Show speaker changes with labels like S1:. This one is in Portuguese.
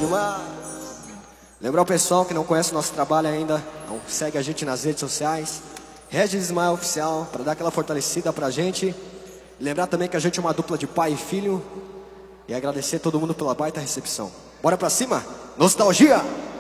S1: demais. Lembrar o pessoal que não conhece o nosso trabalho ainda, não segue a gente nas redes sociais, Regis Ismael Oficial, para dar aquela fortalecida pra gente. Lembrar também que a gente é uma dupla de pai e filho. E agradecer a todo mundo pela baita recepção. Bora pra cima? Nostalgia!